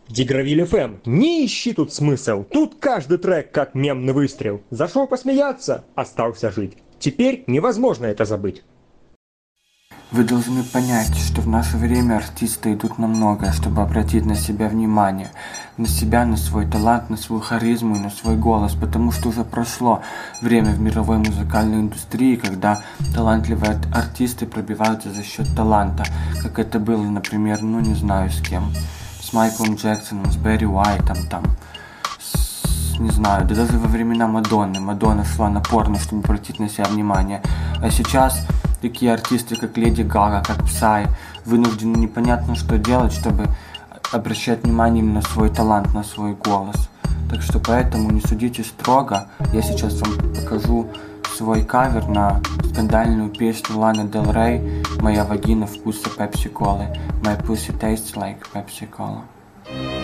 Дигравиль ФМ, не ищи тут смысл. Тут каждый трек как мемный выстрел. Зашел посмеяться, остался жить. Теперь невозможно это забыть. Вы должны понять, что в наше время артисты идут на многое, чтобы обратить на себя внимание. На себя, на свой талант, на свою харизму и на свой голос. Потому что уже прошло время в мировой музыкальной индустрии, когда талантливые артисты пробиваются за счет таланта. Как это было, например, не знаю с кем. С Майклом Джексоном, с Берри Уайтом, не знаю, да даже во времена Мадонны. Мадонна шла на порно, чтобы обратить на себя внимание. А сейчас такие артисты, как Леди Гага, как Psy, вынуждены непонятно что делать, чтобы обращать внимание именно на свой талант, на свой голос. Так что поэтому не судите строго. Я сейчас вам покажу свой кавер на скандальную песню Ланы Дель Рей «Моя вагина вкуса пепси-колы». My pussy tastes like Pepsi-Cola.